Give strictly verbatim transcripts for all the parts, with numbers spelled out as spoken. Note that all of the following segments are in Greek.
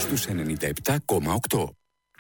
στους ενενήντα επτά κόμμα οκτώ.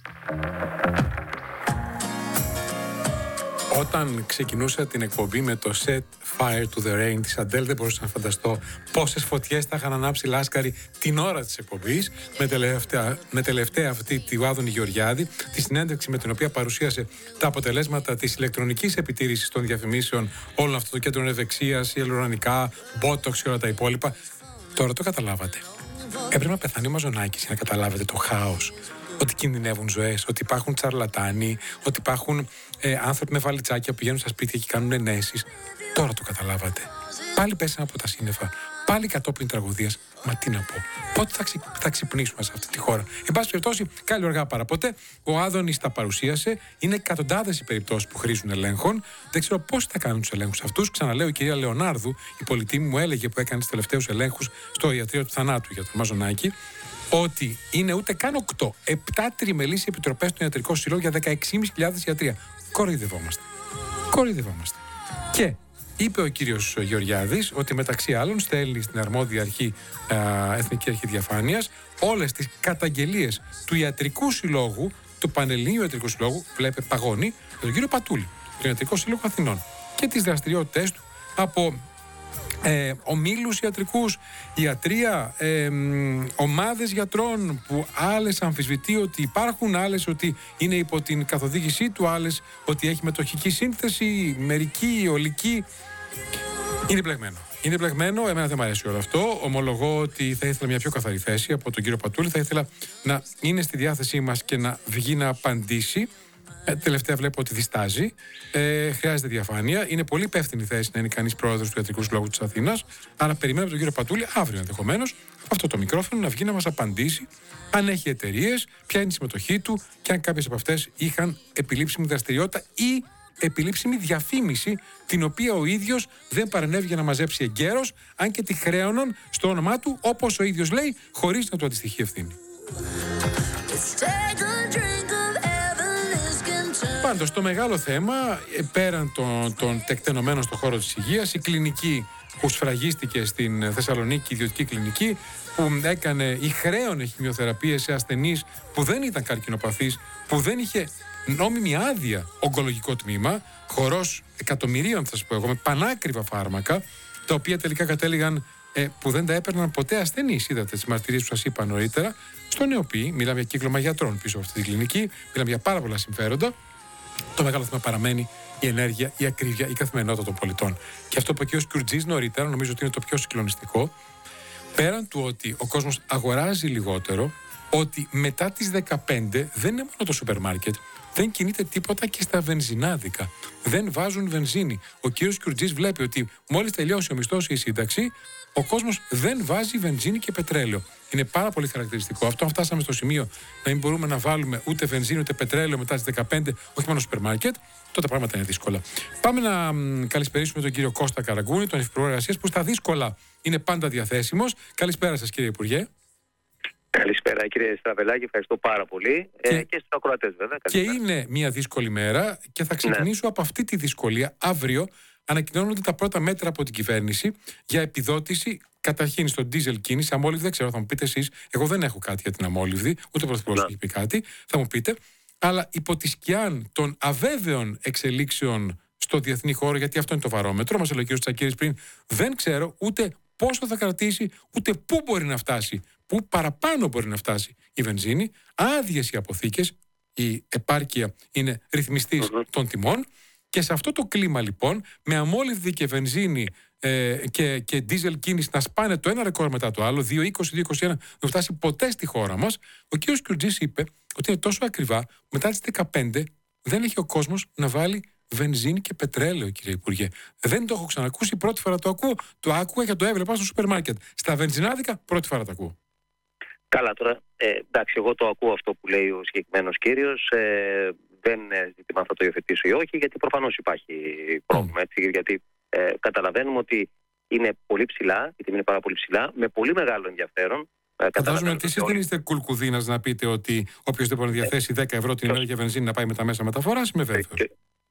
Όταν ξεκινούσα την εκπομπή με το Set Fire to the Rain της Adele, δεν μπορούσα να φανταστώ πόσες φωτιές θα είχαν ανάψει λάσκαροι την ώρα της εκπομπής, με τελευταία, με τελευταία αυτή τη Άδωνη Γεωργιάδη, τη συνέντευξη με την οποία παρουσίασε τα αποτελέσματα της ηλεκτρονικής επιτήρησης των διαφημίσεων, όλο αυτό το κέντρο ευεξίας, ιαλουρονικά, botox και όλα τα υπόλοιπα. Τώρα το καταλάβατε. Έπρεπε να πεθάνει ο Μαζονάκης για να καταλάβετε το χάος. Ότι κινδυνεύουν ζωές, ότι υπάρχουν τσαρλατάνοι, ότι υπάρχουν ε, άνθρωποι με βαλιτσάκια που πηγαίνουν στα σπίτια και κάνουν ενέσεις. Τώρα το καταλάβατε. Πάλι πέσανε από τα σύννεφα, πάλι κατόπιν τραγωδίας. Μα τι να πω, πότε θα, ξυ, θα ξυπνήσουμε σε αυτή τη χώρα? Εν πάση περιπτώσει, καλή οργά παραποτέ. Ο Άδωνης τα παρουσίασε. Είναι εκατοντάδες οι περιπτώσεις που χρήζουν ελέγχων. Δεν ξέρω πώς θα κάνουν τους ελέγχους αυτούς. Ξαναλέω, η κυρία Λεωνάρδου, η πολιτή μου, έλεγε που έκανε τους τελευταίους ελέγχους στο ιατρείο του θανάτου για τον Μαζονάκη, ότι είναι ούτε καν οκτώ, επτά τριμελείς επιτροπές του Ιατρικού Συλλόγου για δεκαέξι χιλιάδες πεντακόσια ιατρία. Κοροϊδευόμαστε. Κοροϊδευόμαστε. Και είπε ο κύριος Γεωργιάδης ότι μεταξύ άλλων στέλνει στην αρμόδια αρχή, α, Εθνική Αρχή Διαφάνειας, όλες τις καταγγελίες του Ιατρικού Συλλόγου, του Πανελληνίου Ιατρικού Συλλόγου, βλέπε παγώνει, τον κύριο Πατούλη, του Ιατρικού Συλλόγου Αθηνών, και τις δραστηριότητες του από Ε, ομίλους ιατρικούς, ιατρία, ε, ομάδες γιατρών που άλλες αμφισβητεί ότι υπάρχουν, άλλες ότι είναι υπό την καθοδήγησή του, άλλες ότι έχει μετοχική σύνθεση, μερική, ολική. Είναι μπλεγμένο. Είναι μπλεγμένο, εμένα δεν μου αρέσει όλο αυτό. Ομολογώ ότι θα ήθελα μια πιο καθαρή θέση από τον κύριο Πατούλη. Θα ήθελα να είναι στη διάθεσή μας και να βγει να απαντήσει. Ε, τελευταία βλέπω ότι διστάζει. Ε, χρειάζεται διαφάνεια. Είναι πολύ υπεύθυνη θέση να είναι κανείς πρόεδρος του Ιατρικού Συλλόγου της Αθήνας. Άρα περιμένουμε από τον κύριο Πατούλη αύριο ενδεχομένως αυτό το μικρόφωνο να βγει να μας απαντήσει αν έχει εταιρείες, ποια είναι η συμμετοχή του και αν κάποιες από αυτές είχαν επιλήψιμη δραστηριότητα ή επιλήψιμη διαφήμιση, την οποία ο ίδιος δεν παρενέβη για να μαζέψει εγκαίρως, αν και τη χρέωναν στο όνομά του, όπως ο ίδιος λέει, χωρίς να του αντιστοιχεί ευθύνη. Πάντως, το μεγάλο θέμα, πέραν των, των τεκτενωμένων στον χώρο της υγείας, η κλινική που σφραγίστηκε στην Θεσσαλονίκη, η ιδιωτική κλινική, που έκανε ή χρέωνε χημειοθεραπείες σε ασθενείς που δεν ήταν καρκινοπαθείς, που δεν είχε νόμιμη άδεια ογκολογικό τμήμα, χορός εκατομμυρίων, θα σας πω εγώ, με πανάκριβα φάρμακα, τα οποία τελικά κατέληγαν ε, που δεν τα έπαιρναν ποτέ ασθενείς. Είδατε τις μαρτυρίες που σας είπα νωρίτερα. Στο ΝΕΟΠΗ, μιλάμε για κύκλωμα γιατρών πίσω από αυτή την κλινική, μιλάμε για πάρα πολλά συμφέροντα. Το μεγάλο θέμα παραμένει η ενέργεια, η ακρίβεια, η καθημερινότητα των πολιτών. Και αυτό που είπε ο κ. Κουρτζής νωρίτερα, νομίζω ότι είναι το πιο συγκλονιστικό. Πέραν του ότι ο κόσμος αγοράζει λιγότερο, ότι μετά τις δεκαπέντε δεν είναι μόνο το σούπερ μάρκετ, δεν κινείται τίποτα και στα βενζινάδικα. Δεν βάζουν βενζίνη. Ο κ. Κουρτζής βλέπει ότι μόλις τελειώσει ο μισθός ή η σύνταξη, ο κόσμος δεν βάζει βενζίνη και πετρέλαιο. Είναι πάρα πολύ χαρακτηριστικό αυτό. Αν φτάσαμε στο σημείο να μην μπορούμε να βάλουμε ούτε βενζίνη ούτε πετρέλαιο μετά τις δεκαπέντε, όχι μόνο στο σούπερ μάρκετ, τότε τα πράγματα είναι δύσκολα. Πάμε να μ, καλησπερίσουμε τον κύριο Κώστα Καραγκούνη, τον Υφυπουργό Εργασίας, που στα δύσκολα είναι πάντα διαθέσιμος. Καλησπέρα σας, κύριε Υπουργέ. Καλησπέρα, κύριε Στραβελάκη, ευχαριστώ πάρα πολύ. Και, ε, και στους ακροατές, βέβαια. Καλησπέρα. Και είναι μια δύσκολη μέρα και θα ξεκινήσω ναι. από αυτή τη δυσκολία. Αύριο ανακοινώνονται τα πρώτα μέτρα από την κυβέρνηση για επιδότηση. Καταρχήν στον ντίζελ κίνηση, αμόλυβδη, δεν ξέρω, θα μου πείτε εσείς. Εγώ δεν έχω κάτι για την αμόλυβδη, ούτε ο Πρωθυπουργός έχει πει κάτι. Θα μου πείτε. Αλλά υπό τη σκιά των αβέβαιων εξελίξεων στο διεθνή χώρο, γιατί αυτό είναι το βαρόμετρο, μας έλεγε ο κ. Τσακίρης πριν, δεν ξέρω ούτε πόσο θα κρατήσει, ούτε πού μπορεί να φτάσει, πού παραπάνω μπορεί να φτάσει η βενζίνη. Άδειες οι αποθήκες, η επάρκεια είναι ρυθμιστής mm-hmm. των τιμών. Και σε αυτό το κλίμα λοιπόν, με αμόλυβδη και βενζίνη ε, και, και ντίζελ κίνηση να σπάνε το ένα ρεκόρ μετά το άλλο, δύο είκοσι δύο είκοσι ένα, δεν φτάσει ποτέ στη χώρα μας, ο κ. Κουρτζής είπε ότι είναι τόσο ακριβά, μετά τις δεκαπέντε δεν έχει ο κόσμος να βάλει βενζίνη και πετρέλαιο, κύριε Υπουργέ. Δεν το έχω ξανακούσει, πρώτη φορά το ακούω. Το άκουγα και το έβλεπα στο σούπερ μάρκετ. Στα βενζινάδικα, πρώτη φορά το ακούω. Καλά τώρα, ε, εντάξει, εγώ το ακούω αυτό που λέει ο συγκεκριμένος κύριος. Ε, δεν ζητήμα αν θα το υιοθετήσω ή όχι, γιατί προφανώς υπάρχει πρόβλημα. Έτσι, γιατί ε, καταλαβαίνουμε ότι είναι πολύ ψηλά, η τιμή είναι πάρα πολύ ψηλά, με πολύ μεγάλο ενδιαφέρον. Ε, Φαντάζομαι ότι εσείς δεν είστε κουλκουδίνας να πείτε ότι όποιος δεν μπορεί να διαθέσει δέκα ευρώ την ημέρα για βενζίνη να πάει με τα μέσα μεταφοράς, είμαι βέβαιος. Και, και,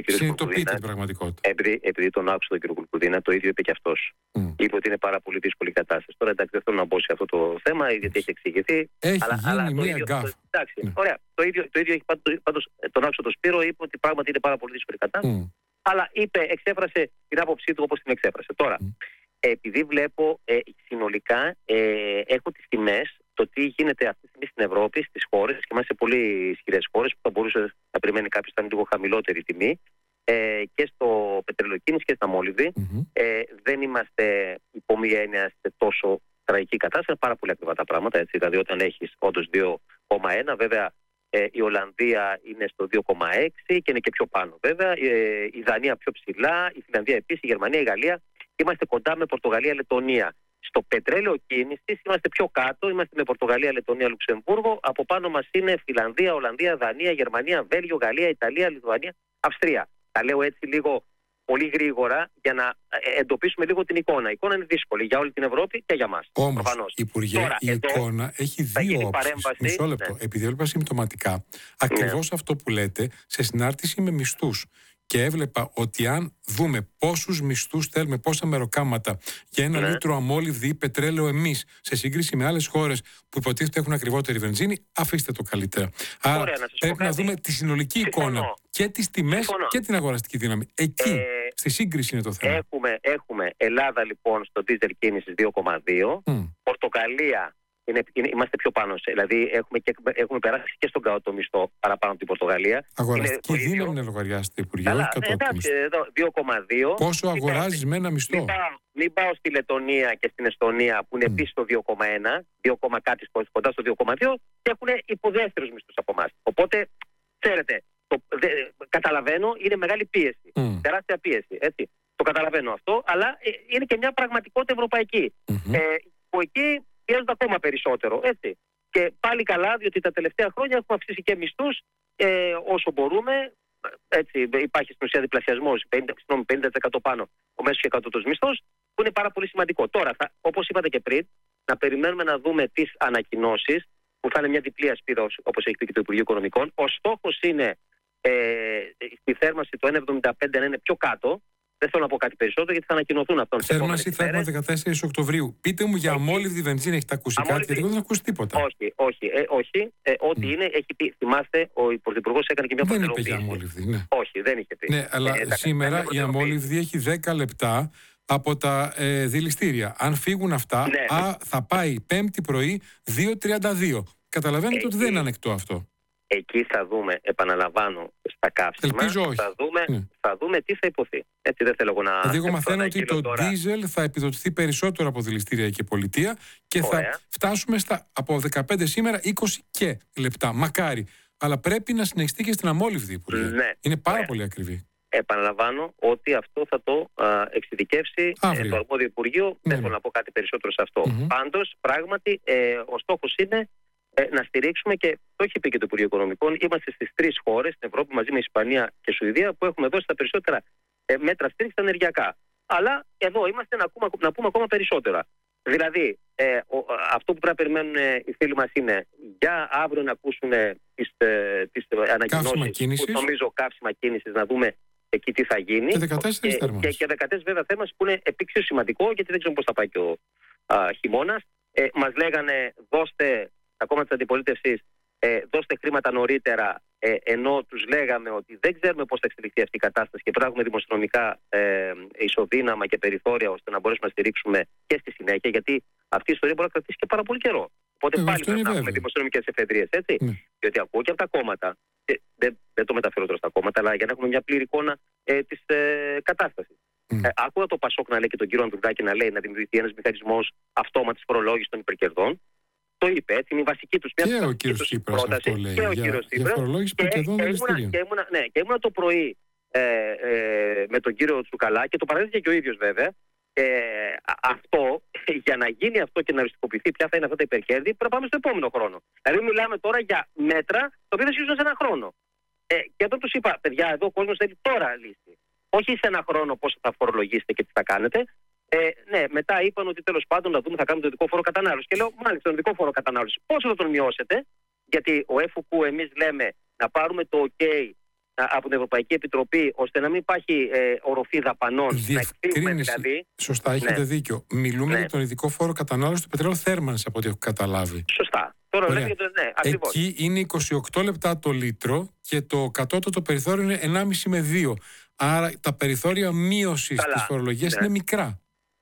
κύριο συνειδητοποιείται την πραγματικότητα. Επειδή, επειδή τον άκουσα τον κύριο Κουλκουδίνα, το ίδιο είπε και αυτός. Mm. Είπε ότι είναι πάρα πολύ δύσκολη η κατάσταση. Τώρα εντάξει, δεν θέλω να μπω σε αυτό το θέμα, γιατί έχει εξηγηθεί. Έχει αλλά, γίνει αλλά μία γκάφ. Εντάξει, ναι. ωραία. Το ίδιο, το ίδιο έχει πάντως, τον άκουσα τον Σπύρο, είπε ότι πράγματι είναι πάρα πολύ δύσκολη η κατάσταση. Mm. Αλλά είπε, εξέφρασε την άποψή του όπως την εξέφρασε. Τώρα, mm. επειδή βλέπω ε, συνολικά, ε, έχω τις τιμές, το τι γίνεται αυτή τη στιγμή στην Ευρώπη, στις χώρες, και είμαστε σε πολύ ισχυρές χώρες που θα μπορούσε να περιμένει κάποιος να είναι λίγο χαμηλότερη τιμή, ε, και στο πετρελοκίνηση και στα μόλιβδη. Mm-hmm. Ε, δεν είμαστε υπό μία έννοια σε τόσο τραγική κατάσταση, είναι πάρα πολύ ακριβά τα πράγματα. Έτσι, δηλαδή, όταν έχεις όντως δύο κόμμα ένα, βέβαια ε, η Ολλανδία είναι στο δύο κόμμα έξι και είναι και πιο πάνω, βέβαια. Ε, η Δανία πιο ψηλά, η Φιλανδία επίσης, η Γερμανία, η Γαλλία. Είμαστε κοντά με Πορτογαλία, Λετωνία. Στο πετρέλαιο κίνησης είμαστε πιο κάτω, είμαστε με Πορτογαλία, Λετωνία, Λουξεμβούργο. Από πάνω μας είναι Φιλανδία, Ολλανδία, Δανία, Γερμανία, Βέλγιο, Γαλλία, Ιταλία, Λιθουανία, Αυστρία. Τα λέω έτσι λίγο πολύ γρήγορα για να εντοπίσουμε λίγο την εικόνα. Η εικόνα είναι δύσκολη για όλη την Ευρώπη και για μας. Όμως, Υπουργέ, Τώρα, η εικόνα έχει δύο όψεις. Μισό λεπτό. Ναι. Επειδή έβλεπα συμπτωματικά ακριβώς ναι. αυτό που λέτε σε συνάρτηση με μισθούς. Και έβλεπα ότι αν δούμε πόσους μισθούς θέλουμε, πόσα μεροκάματα για ένα ναι. λίτρο αμόλυβδη ή πετρέλαιο εμείς, σε σύγκριση με άλλες χώρες που υποτίθεται έχουν ακριβότερη βενζίνη, αφήστε το καλύτερα. Άρα Ωραία, να πρέπει να δούμε τη συνολική Συμφωνώ. εικόνα και τις τιμές Συμφωνώ. και την αγοραστική δύναμη. Εκεί, ε, στη σύγκριση είναι το θέμα. Έχουμε, έχουμε Ελλάδα λοιπόν στο δίζελ κίνησης δύο κόμμα δύο, mm. Πορτογαλία. Είναι, είναι, είμαστε πιο πάνω σε. Δηλαδή έχουμε, και, έχουμε περάσει και στον κατώτατο μισθό παραπάνω από την Πορτογαλία. Αγοραστική δύναμη να λογαριάσετε, Υπουργέ. Αλλά ναι, εντάξει, εδώ δύο κόμμα δύο. Πόσο αγοράζει με ένα μισθό. Μην πάω, μην πάω στη Λετωνία και στην Εστονία που είναι mm. επίσης στο δύο κόμμα ένα, δύο, κάτι κοντά στο δύο κόμμα δύο και έχουν υποδεύτερους μισθούς από εμάς. Οπότε, ξέρετε, το, δε, καταλαβαίνω, είναι μεγάλη πίεση. Mm. Τεράστια πίεση. Έτσι. Το καταλαβαίνω αυτό, αλλά ε, είναι και μια πραγματικότητα ευρωπαϊκή. Mm-hmm. Ε, που εκεί πιέζονται ακόμα περισσότερο, έτσι. Και πάλι καλά, διότι τα τελευταία χρόνια έχουμε αυξήσει και μισθούς ε, όσο μπορούμε. Έτσι, υπάρχει στην ουσία διπλασιασμός, πενήντα τοις εκατό πάνω ο μέσος και κατώτατος μισθός, που είναι πάρα πολύ σημαντικό. Τώρα, θα, όπως είπατε και πριν, να περιμένουμε να δούμε τις ανακοινώσεις, που θα είναι μια διπλή ασπίδα, όπως έχει πει και το Υπουργείο Οικονομικών. Ο στόχος είναι ε, στη θέρμανση το ένα κόμμα εβδομήντα πέντε να είναι πιο κάτω. Δεν θέλω να πω κάτι περισσότερο γιατί θα ανακοινωθούν αυτόν. Θέρμανση θα έχουμε δεκατέσσερις Οκτωβρίου. Πείτε μου για αμόλυβδη βενζίνη, έχετε ακούσει αμόλυβδη... κάτι, γιατί εγώ δεν έχω ακούσει τίποτα. Όχι, όχι. Ε, όχι. Ε, ό,τι mm. είναι, έχει πει. Θυμάστε, ο Πρωθυπουργός έκανε και μια προτεραιοποίηση. Δεν είπε για αμόλυβδη, ναι. Όχι, δεν είχε πει. Ναι, αλλά ε, σήμερα η αμόλυβδη έχει δέκα λεπτά από τα ε, δηληστήρια. Αν φύγουν αυτά, ναι. α, θα πάει Πέμπτη πρωί δύο τριάντα δύο. Καταλαβαίνετε ε, ότι ε, δεν είναι ανεκτό αυτό. Εκεί θα δούμε, επαναλαμβάνω, στα καύσιμα, θα δούμε, ναι. θα δούμε τι θα υποθεί. Έτσι δεν θέλω να... Δηλαδή εγώ μαθαίνω ότι το τώρα... ντίζελ θα επιδοτηθεί περισσότερο από δηληστήρια και πολιτεία και Ωραία. θα φτάσουμε στα, από δεκαπέντε σήμερα είκοσι και λεπτά. Μακάρι. Αλλά πρέπει να συνεχιστεί και στην αμόλυβδη, Υπουργέ. Ναι. Είναι πάρα Ωραία. πολύ ακριβή. Επαναλαμβάνω ότι αυτό θα το α, εξειδικεύσει ε, το αρμόδιο Υπουργείο. Ναι. Δεν θέλω να πω κάτι περισσότερο σε αυτό. Mm-hmm. Πάντως, πράγματι, ε, ο στόχος είναι Ε, να στηρίξουμε, και το έχει πει και το Υπουργείο Οικονομικών, είμαστε στις τρεις χώρες στην Ευρώπη μαζί με Ισπανία και Σουηδία που έχουμε δώσει τα περισσότερα ε, μέτρα στήριξη στα ενεργειακά. Αλλά εδώ είμαστε να, ακούμε, να πούμε ακόμα περισσότερα. Δηλαδή, ε, ο, αυτό που πρέπει να περιμένουν ε, οι φίλοι μας είναι για αύριο να ακούσουν ε, τις, ε, τις ανακοινώσεις που νομίζω καύσιμα κίνησης, να δούμε εκεί τι θα γίνει. Και δεκατέσσερις θέρμανσης. Και, και δεκατέσσερις βέβαια θέρμανσης που είναι επίξιο σημαντικό, γιατί δεν ξέρουμε πώς θα πάει και ο α, χειμώνας. Ε, μας λέγανε δώστε τα κόμματα της αντιπολίτευσης, ε, δώστε χρήματα νωρίτερα, ε, ενώ τους λέγαμε ότι δεν ξέρουμε πώς θα εξελιχθεί αυτή η κατάσταση και πρέπει να έχουμε δημοσιονομικά ε, ισοδύναμα και περιθώρια ώστε να μπορέσουμε να στηρίξουμε και στη συνέχεια, γιατί αυτή η ιστορία μπορεί να κρατήσει και πάρα πολύ καιρό. Οπότε ε, πάλι πρέπει να έχουμε δημοσιονομικές εφεδρείες, έτσι. Mm. Διότι ακούω και από τα κόμματα, και δεν, δεν το μεταφέρω τώρα στα κόμματα, αλλά για να έχουμε μια πλήρη εικόνα ε, της ε, κατάστασης. Mm. Ε, άκουγα το Πασόκ να λέει και τον κύριο Ανδρουλάκη να λέει να δημιουργηθεί ένας μηχανισμός αυτόματης φορολόγησης των υπερκερδών. Το είπε, έτσι, είναι η βασική του και ο κύριος Τσίπρας αυτό λέει, και ο κύριος Τσίπρας. Και, και, ήμουνα, και, ήμουνα, ναι, και ήμουνα το πρωί ε, ε, με τον κύριο Τσουκαλά και το παραδέχθηκε και ο ίδιος βέβαια. Ε, αυτό, για να γίνει αυτό και να οριστικοποιηθεί ποια θα είναι αυτά τα υπερκέρδη, πρέπει να πάμε στο επόμενο χρόνο. Δηλαδή μιλάμε τώρα για μέτρα τα οποία θα σχίζουν σε ένα χρόνο. Ε, και εδώ τους είπα, παιδιά, εδώ ο κόσμος θέλει τώρα λύση. Όχι σε ένα χρόνο πώς θα φορολογήσετε και τι θα κάνετε. Ε, ναι, μετά είπαν ότι τέλος πάντων να δούμε θα κάνουμε το ειδικό φόρο κατανάλωση. Και λέω, μάλιστα, τον ειδικό φόρο κατανάλωση. Πόσο θα τον μειώσετε, γιατί ο ΕΦΟΚΟΥ εμείς λέμε να πάρουμε το OK, από την Ευρωπαϊκή Επιτροπή, ώστε να μην υπάρχει ε, οροφή δαπανών. Διευκρίνηση. Δηλαδή, σωστά, έχετε ναι. δίκιο. Μιλούμε ναι. για τον ειδικό φόρο κατανάλωση του πετρελαίου θέρμανσης, από ό,τι έχω καταλάβει. Σωστά. Τώρα λέτε, ναι, ακριβώς. Εκεί είναι είκοσι οκτώ λεπτά το λίτρο και το κατώτατο περιθώριο είναι ενάμιση με δύο. Άρα τα περιθώρια μείωσης της φορολογίας ναι. είναι μικρά.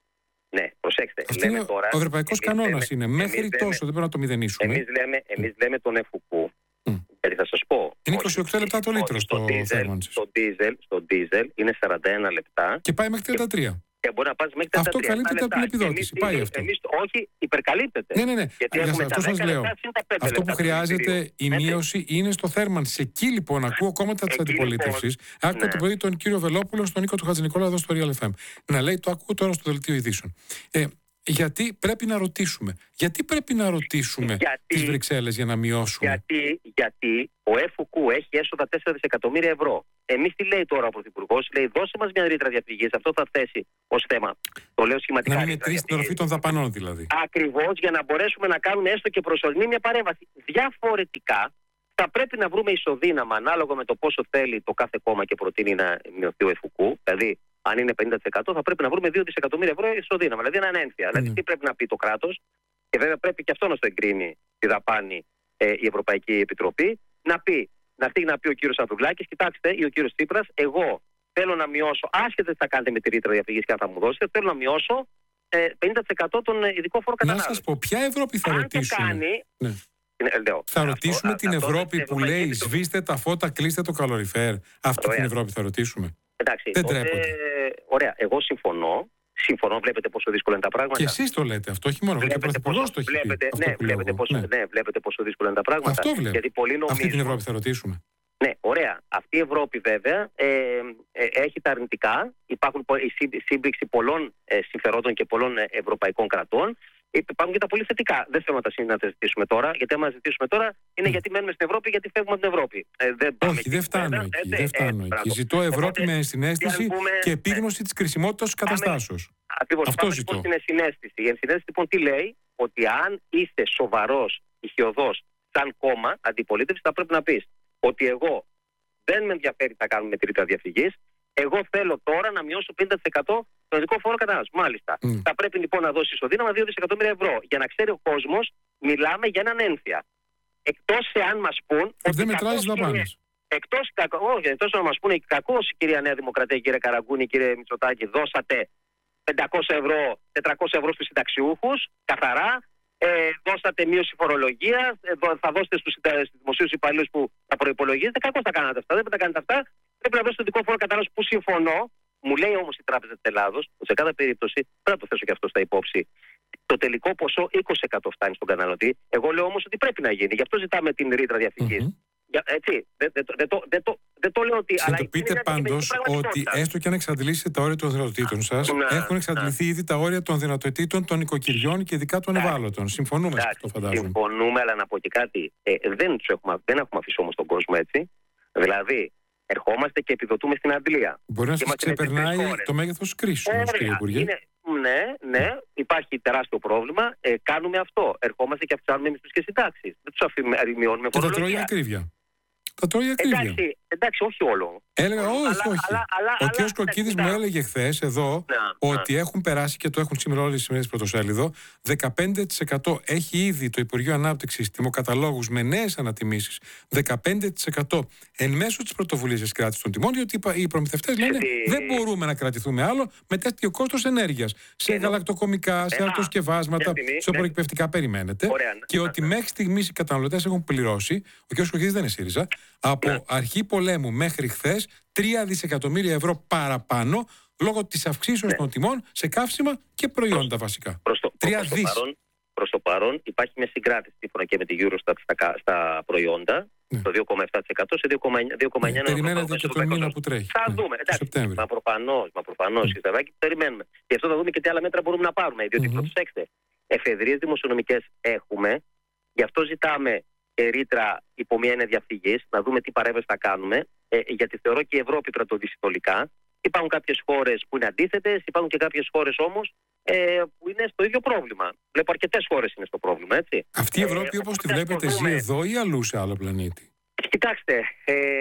Ναι, προσέξτε. Αυτή είναι τώρα, ο ευρωπαϊκός κανόνας είναι. Μέχρι λέμε, τόσο δεν πρέπει να το μηδενίσουμε. Εμείς λέμε, εμείς λέμε τον εφουκού. Mm. Γιατί θα σας πω. Είναι είκοσι οκτώ λεπτά το λίτρο στο θέρμανσης. Στο ντίζελ, στο ντίζελ είναι σαράντα ένα λεπτά. Και πάει μέχρι τριάντα τρία. Και μπορεί να πας μέχρι τριάντα τρία. Αυτό καλύπτεται από την επιδότηση. Πάει εμείς, αυτό. Εμείς, όχι, υπερκαλύπτεται. Ναι, ναι, ναι. Γιατί για αυτό σας λέω. Αυτό που χρειάζεται η ναι, μείωση είναι στο θέρμανση. Εκεί λοιπόν ακούω κόμματα τη αντιπολίτευση. Λοιπόν, άκουγα ναι. το πρωί τον κύριο Βελόπουλο, στον Νίκο του Χατζηνικόλα εδώ στο Real εφ εμ. Να λέει, το ακούω τώρα στο δελτίο ειδήσεων. Ε, γιατί πρέπει να ρωτήσουμε. Γιατί πρέπει να ρωτήσουμε τις Βρυξέλλες για να μειώσουμε. Γιατί, γιατί ο ΕΦΟΚΟΥ έχει έσοδα τέσσερα δισεκατομμύρια ευρώ. Εμείς τι λέει τώρα ο Πρωθυπουργός, λέει δώσε μας μια ρήτρα διαφυγής. Αυτό θα θέσει ως θέμα. Το λέω σχηματικά. Να μην μετρήσει την οροφή των δαπανών δηλαδή. Ακριβώς, για να μπορέσουμε να κάνουμε έστω και προσωρινή μια παρέμβαση. Διαφορετικά θα πρέπει να βρούμε ισοδύναμα ανάλογα με το πόσο θέλει το κάθε κόμμα και προτείνει να μειωθεί ο ΕΦΟΚΟΥ. Δηλαδή, αν είναι πενήντα τοις εκατό θα πρέπει να βρούμε δύο δισεκατομμύρια ευρώ ισοδύναμα. Δηλαδή, ένα ένθια. Mm. Δηλαδή, τι πρέπει να πει το κράτος, και βέβαια πρέπει και αυτό να στο εγκρίνει τη δαπάνη ε, η Ευρωπαϊκή Επιτροπή, να πει, να φύγει να πει ο κύριος Ανδρουλάκης, κοιτάξτε, ή ο κύριος Τσίπρας, εγώ θέλω να μειώσω, άσχετα τι θα κάνετε με τη ρήτρα διαφυγής και αν θα μου δώσετε, θέλω να μειώσω ε, πενήντα τοις εκατό τον ειδικό φόρο κατανάλωσης. Να σας πω, ποια Ευρώπη θα αν ρωτήσουμε. Κάνει, ναι. Λέω, θα ρωτήσουμε αυτό, την αυτό, Ευρώπη αυτό, που λέει Επιτροπή. Σβήστε τα φώτα, κλείστε το καλοριφέρ. Αυτή την Ευρώπη θα ρωτήσουμε. Εντάξει, δεν τότε, τρέπονται. Ωραία, εγώ συμφωνώ. Συμφωνώ, βλέπετε πόσο δύσκολα είναι τα πράγματα. Και εσείς το λέτε αυτό, όχι μόνο. Και ο Πρωθυπουργός το έχει βλέπετε, πει. Ναι, βλέπετε πόσο, ναι. ναι, βλέπετε πόσο δύσκολα είναι τα πράγματα. Αυτό βλέπω. Γιατί πολλοί νομίζουν... Αυτή την Ευρώπη θα ρωτήσουμε. Ναι, ωραία. Αυτή η Ευρώπη βέβαια ε, ε, έχει τα αρνητικά. Υπάρχουν η σύμπηξη πολλών ε, συμφερόντων και πολλών ε, ευρωπαϊκών κρατών. Υπάρχουν και τα πολύ θετικά. Δεν θέλω να τα, να τα ζητήσουμε τώρα. Γιατί άμα ζητήσουμε τώρα είναι mm. γιατί μένουμε στην Ευρώπη, γιατί φεύγουμε από την Ευρώπη. Ε, δεν Όχι, δεν φτάνω εκεί. Ε, δεν φτάνω ε, εκεί. Ζητώ Ευρώπη Οπότε, με ενσυναίσθηση πούμε, και επίγνωση ναι. της κρισιμότητας της καταστάσεως. Ακριβώς. Αυτό πάμε, ζητώ. Λοιπόν, στην ενσυναίσθηση. Η ενσυναίσθηση λοιπόν τι λέει, ότι αν είστε σοβαρός, ηχιωδός, σαν κόμμα αντιπολίτευση, θα πρέπει να πεις ότι εγώ δεν με ενδιαφέρει τι θα κάνουμε με τη ρήτρα διαφυγής. Εγώ θέλω τώρα να μειώσω πενήντα τοις εκατό τον ειδικό φόρο κατανάλωσης. Μάλιστα. Mm. Θα πρέπει λοιπόν να δώσει ισοδύναμα δύο δισεκατομμύρια ευρώ. Για να ξέρει ο κόσμος, μιλάμε για έναν ένθια. Εκτός εάν μας πούν. Δεν μετράει τις δαπάνες. Εκτός, όχι, εκτός να μας πούνε κακώς, κυρία Νέα Δημοκρατία, κύριε Καραγκούνη, κύριε Μητσοτάκη, δώσατε πεντακόσια ευρώ, τετρακόσια ευρώ στους συνταξιούχους, καθαρά. Ε, δώσατε μείωση φορολογίας, ε, θα δώσετε στους δημοσίους υπαλλήλους που θα προϋπολογίζετε. Κακώς τα κάνατε αυτά. Δεν πρέπει να τα κάνετε αυτά. Πρέπει να δώσετε το δικό φόρο κατανάλωσης που συμφωνώ. Μου λέει όμως η Τράπεζα της Ελλάδος, ότι σε κάθε περίπτωση, πρέπει να το θέσω και αυτό στα υπόψη, το τελικό ποσό είκοσι τοις εκατό φτάνει στον καταναλωτή. Εγώ λέω όμως ότι πρέπει να γίνει. Γι' αυτό ζητάμε την ρήτρα διαφυγής. Mm-hmm. Για, έτσι, δεν δε, δε, δε, δε, δε το λέω ότι... Συνειδητοποιείτε πάντως ότι έστω και αν εξαντλήσετε τα όρια των δυνατοτήτων σας, να, έχουν εξαντληθεί να. ήδη τα όρια των δυνατοτήτων των οικοκυριών και ειδικά των ευάλωτων. Συμφωνούμε σε αυτό, φαντάζομαι. Συμφωνούμε, αλλά να πω και κάτι. Ε, δεν, τους έχουμε, δεν έχουμε αφήσει όμως τον κόσμο έτσι. Δηλαδή, ερχόμαστε και επιδοτούμε στην αντλία. Μπορεί να σας ξεπερνάει το μέγεθος κρίσης, όμως, κύριε Υπουργέ. Είναι, ναι, ναι, υπάρχει τεράστιο πρόβλημα. Ε, κάνουμε αυτό. Ερχόμαστε και αυξάνουμε μισθούς και συντάξεις. Δεν τους αφημιώνουμε φορολογία. Και τα τρώει ακρίβεια. Τα τρώει ακρίβεια. Εντάξει, εντάξει, όχι όλο. Έλεγα, όχι, όχι, αλλά, όχι. Αλλά, αλλά, ο κ. Κοκκίδης μου έλεγε χθες εδώ να, ότι να. έχουν περάσει και το έχουν σήμερα όλες τις σημερινές πρωτοσέλιδο. δεκαπέντε τοις εκατό έχει ήδη το Υπουργείο Ανάπτυξης τιμοκαταλόγους με νέες ανατιμήσεις. δεκαπέντε τοις εκατό εν μέσω της πρωτοβουλίας της κράτησης των τιμών, διότι οι προμηθευτές λένε τι... δεν μπορούμε να κρατηθούμε άλλο με τέτοιο κόστος ενέργειας. Σε Ενώ... γαλακτοκομικά, σε αρτοσκευάσματα, σε προεκπαιδευτικά περιμένετε. Ωραία, και ναι, ότι ναι. μέχρι στιγμής οι καταναλωτές έχουν πληρώσει, ο κ. Κοκκίδης δεν είναι ΣΥΡΙΖΑ, από ναι. αρχή πολέμου μέχρι χθες τρία δισεκατομμύρια ευρώ παραπάνω λόγω της αυξήσεως ναι. των τιμών σε καύσιμα και προϊόντα προς, βασικά. Προς το, τρία προς, δις. Το παρόν, προς το παρόν υπάρχει μια συγκράτηση σύμφωνα και με τη Eurostat στα, στα προϊόντα ναι. το δύο κόμμα επτά τοις εκατό σε δύο κόμμα εννιά τοις εκατό. Ναι, περιμένετε και τον μήνα που τρέχει. Θα ναι, δούμε. Εντάξει, μα προφανώς, μα προφανώς, mm. περιμένουμε. Γι' αυτό θα δούμε και τι άλλα μέτρα μπορούμε να πάρουμε. Διότι mm-hmm. προσέξτε, εφεδρείες δημοσιονομικές έχουμε, γι' αυτό ζητάμε ρήτρα υπό μια έννοια διαφυγής, να δούμε τι παρέμβαση θα κάνουμε, ε, γιατί θεωρώ και η Ευρώπη πρέπει να το δει συνολικά. Υπάρχουν κάποιες χώρες που είναι αντίθετες, υπάρχουν και κάποιες χώρες όμως ε, που είναι στο ίδιο πρόβλημα. Βλέπω αρκετές χώρες είναι στο πρόβλημα, έτσι. Αυτή η Ευρώπη ε, όπως τη βλέπετε ζει εδώ ή αλλού σε άλλο πλανήτη? Κοιτάξτε, ε,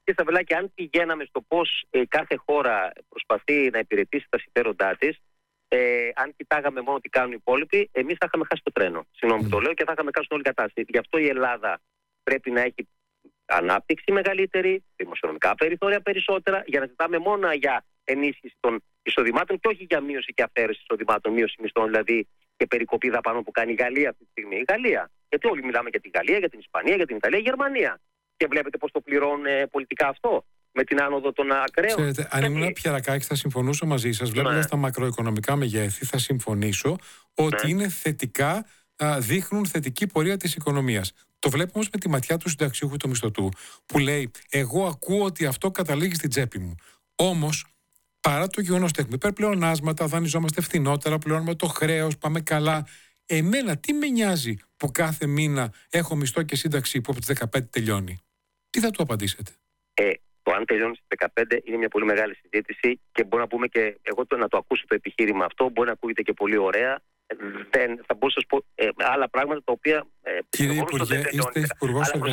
Κύριε Σταυρλάκη, αν πηγαίναμε στο πώς ε, κάθε χώρα προσπαθεί να υπηρετήσει τα συμφέροντά της, ε, αν κοιτάγαμε μόνο τι κάνουν οι υπόλοιποι, εμείς θα είχαμε χάσει το τρένο. Συγγνώμη που το λέω, και θα είχαμε χάσει όλη την κατάσταση. Γι' αυτό η Ελλάδα πρέπει να έχει ανάπτυξη μεγαλύτερη, δημοσιονομικά περιθώρια περισσότερα, για να ζητάμε μόνο για ενίσχυση των εισοδημάτων και όχι για μείωση και αφαίρεση εισοδημάτων, μείωση μισθών δηλαδή και περικοπή δαπανών που κάνει η Γαλλία αυτή τη στιγμή. Η Γαλλία. Γιατί όλοι μιλάμε για την Γαλλία, για την Ισπανία, για την Ιταλία, η Γερμανία. Και βλέπετε πώς το πληρώνουν ε, πολιτικά αυτό, με την άνοδο των ακραίων. Ξέρετε, αν ήμουν Πιερακάκη, θα συμφωνήσω μαζί σας. Βλέποντας ναι. τα μακροοικονομικά μεγέθη, θα συμφωνήσω ότι ναι. είναι θετικά, α, δείχνουν θετική πορεία της οικονομίας. Το βλέπω όμως με τη ματιά του συνταξιούχου του μισθωτού, που λέει: εγώ ακούω ότι αυτό καταλήγει στην τσέπη μου. Όμως, παρά το γεγονός ότι έχουμε υπερπλεονάσματα, δανειζόμαστε φθηνότερα, πληρώνουμε το χρέος, πάμε καλά. Εμένα τι με νοιάζει που κάθε μήνα έχω μισθό και σύνταξη που από τις δεκαπέντε τελειώνει? Τι θα του απαντήσετε? Ε, το αν τελειώνει στις δεκαπέντε είναι μια πολύ μεγάλη συζήτηση και μπορώ να πούμε και εγώ το, να το ακούσω το επιχείρημα αυτό. Μπορεί να ακούγεται και πολύ ωραία. Δεν, θα μπορούσα να σας πω ε, άλλα πράγματα τα οποία. Ε, Κύριε Υπουργέ, είστε υπουργός